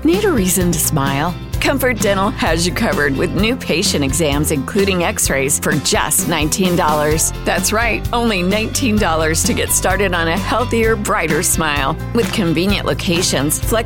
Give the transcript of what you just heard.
Need a reason to smile? Comfort Dental has you covered with new patient exams, including x-rays, for just $19. That's right, only $19 to get started on a healthier, brighter smile. With convenient locations,